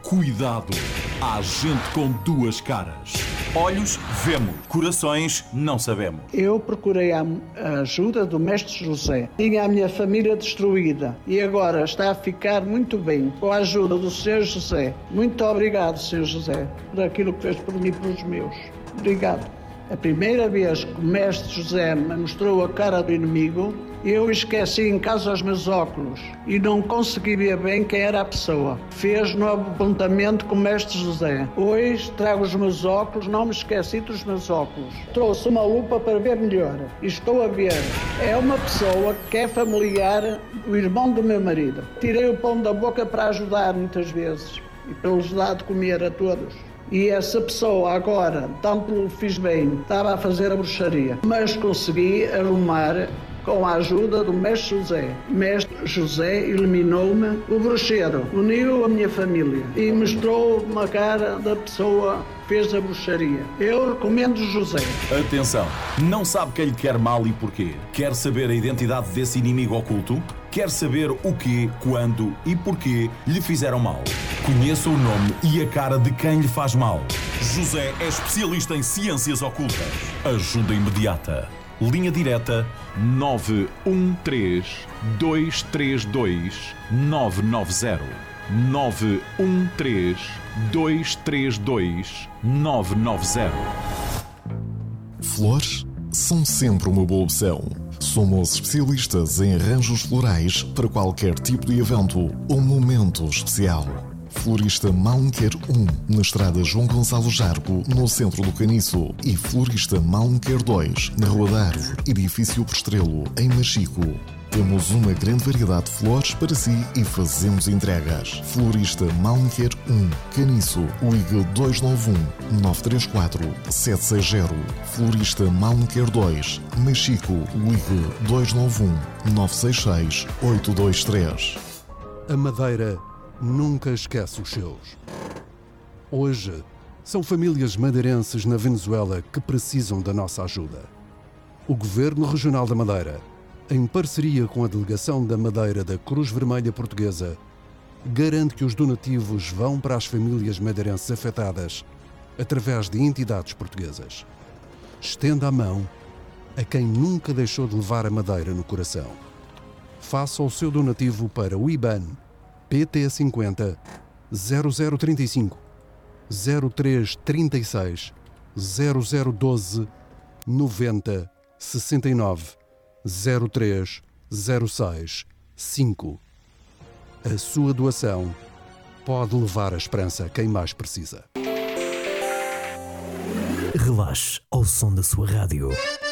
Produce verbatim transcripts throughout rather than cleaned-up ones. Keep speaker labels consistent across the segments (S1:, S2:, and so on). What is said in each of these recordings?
S1: Cuidado, há gente com duas caras. Olhos, vemos. Corações, não sabemos.
S2: Eu procurei a ajuda do Mestre José. Tinha a minha família destruída e agora está a ficar muito bem com a ajuda do senhor José. Muito obrigado, senhor José, por aquilo que fez por mim e pelos meus. Obrigado. A primeira vez que o Mestre José me mostrou a cara do inimigo, eu esqueci em casa os meus óculos e não consegui ver bem quem era a pessoa. Fez no apontamento com o Mestre José. Hoje trago os meus óculos, não me esqueci dos meus óculos. Trouxe uma lupa para ver melhor e estou a ver. É uma pessoa que é familiar do irmão do meu marido. Tirei o pão da boca para ajudar muitas vezes e para lhes dar de comer a todos. E essa pessoa agora, tanto lhe fiz bem, estava a fazer a bruxaria, mas consegui arrumar com a ajuda do Mestre José. Mestre José eliminou-me o bruxeiro, uniu a minha família e mostrou uma cara da pessoa que fez a bruxaria. Eu recomendo José.
S1: Atenção, não sabe quem lhe quer mal e porquê? Quer saber a identidade desse inimigo oculto? Quer saber o quê, quando e porquê lhe fizeram mal? Conheça o nome e a cara de quem lhe faz mal. José é especialista em ciências ocultas. Ajuda imediata. Linha direta nove um três, dois três dois, nove nove zero. nove um três, dois três dois, nove nove zero.
S3: Flores são sempre uma boa opção. Somos especialistas em arranjos florais para qualquer tipo de evento ou momento especial. Florista Malmquer um, na estrada João Gonçalo Jargo, no centro do Caniço. E Florista Malmquer dois, na Rua da Árvore, edifício Postrelo, em Machico. Temos uma grande variedade de flores para si e fazemos entregas. Florista Malmquer um, Caniço, ligue dois nove um, nove três quatro, sete seis zero. Florista Malmquer dois, Machico, ligue dois nove um, nove seis seis, oito dois três.
S4: A Madeira nunca esquece os seus. Hoje, são famílias madeirenses na Venezuela que precisam da nossa ajuda. O Governo Regional da Madeira, em parceria com a Delegação da Madeira da Cruz Vermelha Portuguesa, garante que os donativos vão para as famílias madeirenses afetadas através de entidades portuguesas. Estenda a mão a quem nunca deixou de levar a Madeira no coração. Faça o seu donativo para o I B A N P T cinquenta, zero zero trinta e cinco, zero três trinta e seis, zero zero doze, noventa, sessenta e nove, zero três zero seis cinco. A sua doação pode levar a esperança a quem mais precisa.
S5: Relaxe ao som da sua rádio.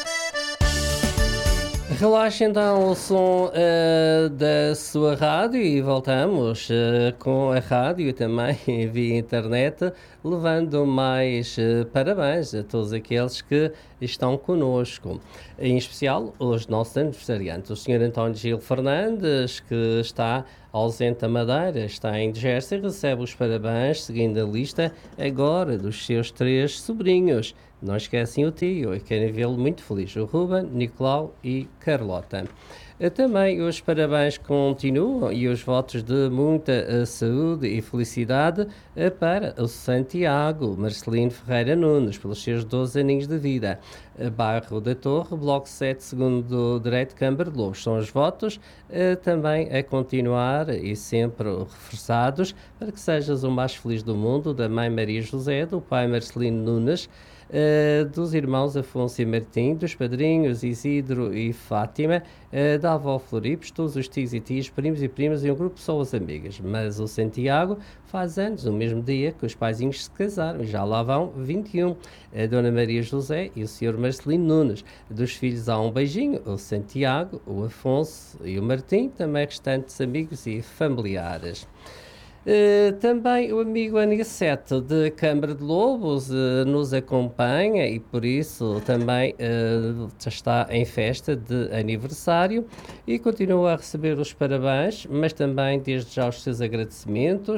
S6: Relaxe então o som uh, da sua rádio e voltamos uh, com a rádio e também via internet, levando mais uh, parabéns a todos aqueles que estão connosco. Em especial, os nossos aniversariantes. O senhor António Gil Fernandes, que está ausente da Madeira, está em Jersey, recebe os parabéns, seguindo a lista agora dos seus três sobrinhos. Não esquecem o tio, e querem vê-lo muito feliz, o Ruben, Nicolau e Carlota. Também os parabéns continuam e os votos de muita saúde e felicidade para o Santiago Marcelino Ferreira Nunes, pelos seus doze aninhos de vida. Bairro da Torre, Bloco sete, segundo Direito, Câmara de Lobos. São os votos também a continuar e sempre reforçados para que sejas o mais feliz do mundo, da mãe Maria José, do pai Marcelino Nunes, Uh, dos irmãos Afonso e Martim, dos padrinhos Isidro e Fátima, uh, da avó Floripes, todos os tios e tias, primos e primas e um grupo de pessoas amigas. Mas o Santiago faz anos, no mesmo dia que os paizinhos se casaram, e já lá vão vinte e um. A Dona Maria José e o senhor Marcelino Nunes. Dos filhos há um beijinho, o Santiago, o Afonso e o Martim, também restantes amigos e familiares. Uh, também o amigo Aniceto de Câmara de Lobos uh, nos acompanha e por isso também uh, está em festa de aniversário e continua a receber os parabéns, mas também desde já os seus agradecimentos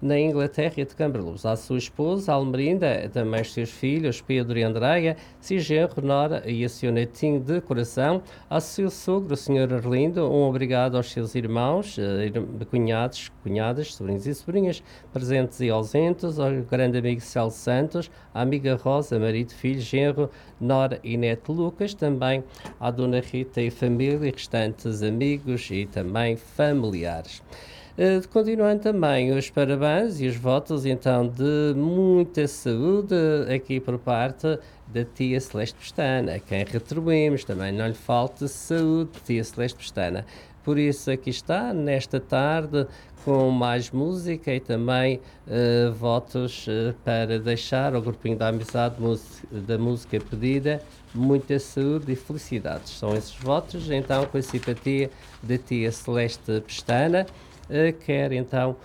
S6: na Inglaterra de Cambreluz. À sua esposa, Almerinda, também os seus filhos, Pedro e Andreia, seu genro, Nora e a seu netinho de coração, ao seu sogro, o senhor Arlindo, um obrigado aos seus irmãos, cunhados, cunhadas, sobrinhos e sobrinhas, presentes e ausentes, ao grande amigo Celso Santos, à amiga Rosa, marido, filho, genro, Nora e neto Lucas, também à dona Rita e família, restantes amigos e também familiares. Uh, continuando também os parabéns e os votos, então, de muita saúde aqui por parte da tia Celeste Pestana, a quem retribuímos, também não lhe falte saúde, tia Celeste Pestana. Por isso aqui está, nesta tarde, com mais música e também uh, votos uh, para deixar ao grupinho da amizade da música pedida muita saúde e felicidades. São esses votos, então, com a simpatia da tia Celeste Pestana. Uh, quer então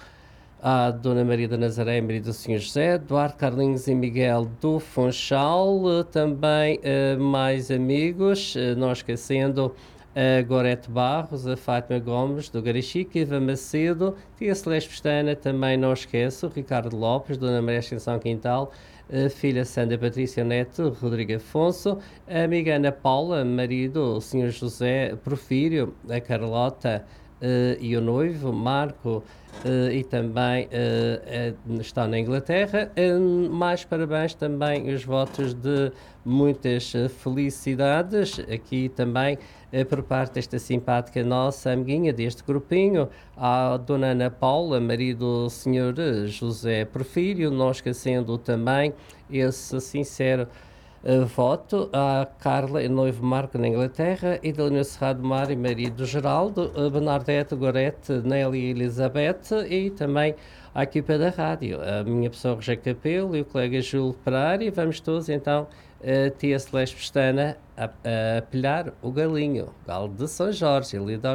S6: a Dona Maria da Nazaré, Maria do Senhor José, Duarte Carlinhos e Miguel do Funchal, uh, também uh, mais amigos, uh, não esquecendo a Gorete Barros, a Fátima Gomes do Garichique, Iva Macedo, tia Celeste Pestana, também não esqueço, Ricardo Lopes, Dona Maria Ascensão Quintal, a filha Sandra Patrícia Neto, Rodrigo Afonso, a amiga Ana Paula, marido, o senhor José Porfírio, a Carlota, Uh, e o noivo, Marco, uh, e também uh, uh, está na Inglaterra. Uh, mais parabéns também os votos de muitas uh, felicidades, aqui também uh, por parte desta simpática nossa amiguinha deste grupinho, à Dona Ana Paula, marido do senhor José Porfírio, não esquecendo também esse sincero Uh, voto à Carla, noivo Marco na Inglaterra, e da Leonor Serrado Mar e marido Geraldo, uh, Bernadette, Gorete, Nelly e Elizabeth, e também à equipa da rádio, a minha pessoa Rogério Capelo e o colega Júlio Pereira, e vamos todos então, uh, tia Celeste Pestana, a, a apelhar o galinho, galo de São Jorge, ele